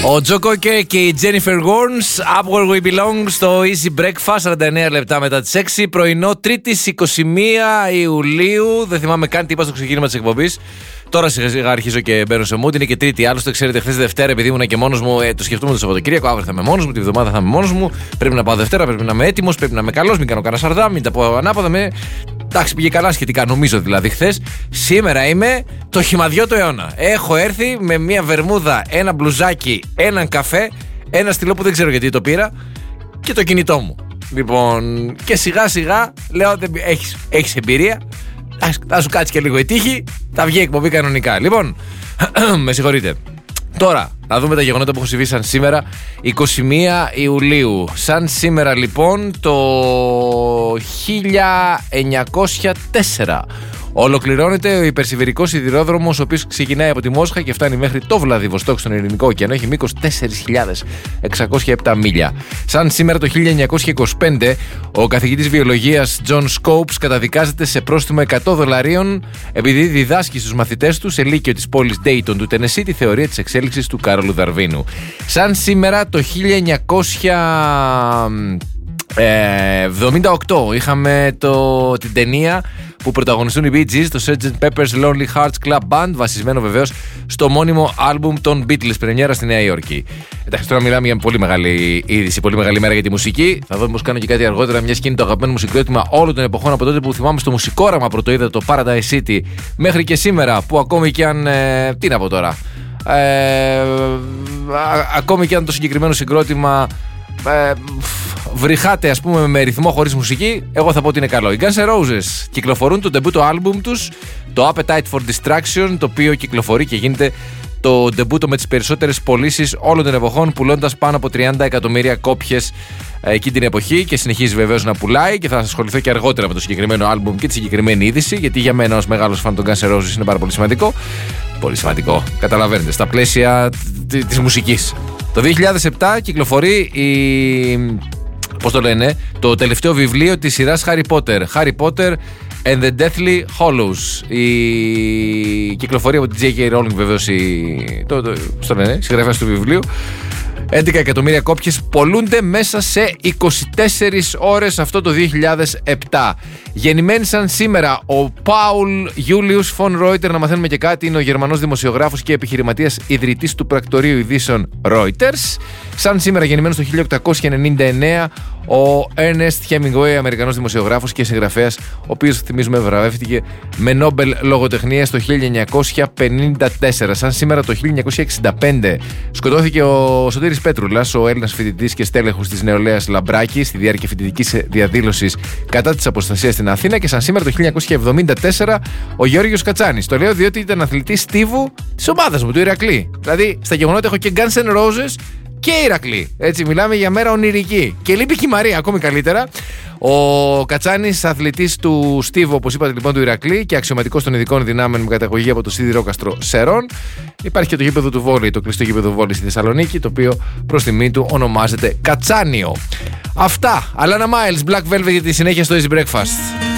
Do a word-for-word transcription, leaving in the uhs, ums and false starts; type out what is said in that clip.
Ο Τζο Κόκερ και η Jennifer Warnes, Up Where We Belong, στο Easy Breakfast, σαράντα εννέα λεπτά μετά τις έξι, πρωινό Τρίτης είκοσι μία Ιουλίου. Δεν θυμάμαι καν τι είπα στο ξεκίνημα της εκπομπής. Τώρα σιγά σιγά αρχίζω και μπαίνω σε mood. Είναι και Τρίτη. Άλλωστε, ξέρετε, χθες Δευτέρα, επειδή ήμουν και μόνος μου, ε, το σκεφτούμε το Σαββατοκύριακο. Αύριο θα είμαι μόνος μου, τη βδομάδα θα είμαι μόνος μου. Πρέπει να πάω Δευτέρα, πρέπει να είμαι έτοιμος, πρέπει να είμαι καλός, μην κάνω κανένα σαρδά, μην τα πω ανάποδα. Με... Εντάξει, πήγε καλά σχετικά, νομίζω δηλαδή χθες. Σήμερα είμαι το χυμαδιό του αιώνα. Έχω έρθει με μια βερμούδα, ένα μπλουζάκι, έναν καφέ, ένα στυλό που δεν ξέρω γιατί το πήρα και το κινητό μου. Λοιπόν, και σιγά σιγά λέω: έχεις, έχεις εμπειρία. Θα σου κάτσει και λίγο η τύχη, θα βγει εκπομπή κανονικά. Λοιπόν, με συγχωρείτε. Τώρα, να δούμε τα γεγονότα που έχουν συμβεί σαν σήμερα, είκοσι μία Ιουλίου. Σαν σήμερα λοιπόν το χίλια εννιακόσια τέσσερα ολοκληρώνεται ο υπερσιβηρικός σιδηρόδρομος, ο οποίος ξεκινάει από τη Μόσχα και φτάνει μέχρι το Βλαδιβοστόκ στον Ειρηνικό ωκεανό. Έχει μήκος τέσσερις χιλιάδες εξακόσια επτά μίλια. Σαν σήμερα το χίλια εννιακόσια είκοσι πέντε, ο καθηγητής βιολογίας John Scopes καταδικάζεται σε πρόστιμο εκατό δολαρίων επειδή διδάσκει στους μαθητές του σε λύκειο της πόλης Dayton του Τενεσί τη θεωρία της εξέλιξης του Κάρολου Δαρβίνου. Σαν σήμερα το χίλια εννιακόσια εβδομήντα οκτώ είχαμε το, την ταινία που πρωταγωνιστούν οι Bee Gees, το σέρτζεντ Pepper's Lonely Hearts Club Band, βασισμένο βεβαίως στο μόνιμο άλμπουμ των Beatles, πρεμιέρα στη Νέα Υόρκη. Εντάξει, τώρα μιλάμε για πολύ μεγάλη είδηση, πολύ μεγάλη μέρα για τη μουσική. Θα δω πως κάνω και κάτι αργότερα, μια σκηνή το αγαπημένο μου συγκρότημα όλων των εποχών από τότε που θυμάμαι στο μουσικόραμα πρωτοείδα το Paradise City μέχρι και σήμερα, που ακόμη και αν. Ε, τι να πω τώρα. Ε, α, ακόμη και αν το συγκεκριμένο συγκρότημα. Ε, βρυχάτε ας πούμε με ρυθμό χωρίς μουσική, εγώ θα πω ότι είναι καλό. Οι Guns N' Roses κυκλοφορούν το ντεμπούτο άλμπουμ τους, το Appetite for Destruction, το οποίο κυκλοφορεί και γίνεται το ντεμπούτο με τις περισσότερες πωλήσεις όλων των εποχών, πουλώντας πάνω από τριάντα εκατομμύρια κόπιες εκείνη την εποχή και συνεχίζει βεβαίως να πουλάει, και θα ασχοληθώ και αργότερα με το συγκεκριμένο άλμπουμ και τη συγκεκριμένη είδηση, γιατί για μένα ως μεγάλος φαν των Guns N' Roses είναι πάρα πολύ σημαντικό. Πολύ σημαντικό, καταλαβαίνετε, στα πλαίσια της μουσικής. Το δύο χιλιάδες επτά κυκλοφορεί η... πώς το λένε, το τελευταίο βιβλίο της σειράς Harry Potter, Harry Potter and the Deathly Hallows. Η κυκλοφορία από την τζέι κέι Rowling βεβαίως, η... το, το, πώς το λένε, συγγραφέας του βιβλίου. έντεκα εκατομμύρια κόπιες πολλούνται μέσα σε είκοσι τέσσερις ώρες αυτό το δύο χιλιάδες επτά. Γεννημένοι σαν σήμερα ο Πάουλ Γιούλιους Φον Ρόιτερ, να μαθαίνουμε και κάτι, είναι ο Γερμανός δημοσιογράφος και επιχειρηματίας ιδρυτής του πρακτορείου ειδήσεων Reuters. Σαν σήμερα γεννημένος το χίλια οκτακόσια ενενήντα εννέα ο Ernest Hemingway, Αμερικανός δημοσιογράφος και συγγραφέας, ο οποίος, θυμίζουμε, βραβεύτηκε με Νόμπελ λογοτεχνίας το χίλια εννιακόσια πενήντα τέσσερα. Σαν σήμερα το χίλια εννιακόσια εξήντα πέντε σκοτώθηκε ο Σωτήρης Πέτρουλας, ο Έλληνας φοιτητής και στέλεχος της νεολαίας Λαμπράκη, στη διάρκεια φοιτητικής διαδήλωσης κατά της αποστασίας στην Αθήνα. Και σαν σήμερα το χίλια εννιακόσια εβδομήντα τέσσερα ο Γιώργος Κατσάνης. Το λέω διότι ήταν αθλητής στίβου της ομάδας μου, του Ηρακλή. Δηλαδή στα γεγονότα έχω και Guns N' Roses και Ηρακλή. Έτσι, μιλάμε για μέρα ονειρική. Και λείπει και η Μαρία, ακόμη καλύτερα. Ο Κατσάνης, αθλητής του Στίβου, όπως είπατε λοιπόν, του Ηρακλή, και αξιωματικός των ειδικών δυνάμεων με καταγωγή από το σιδηρόκαστρο Σερών. Υπάρχει και το γήπεδο του βόλεϊ, το κλειστό γήπεδο βόλεϊ στη Θεσσαλονίκη, το οποίο προς τιμή του ονομάζεται Κατσάνιο. Αυτά. Αλάνα Miles, Black Velvet για τη συνέχεια στο Easy Breakfast.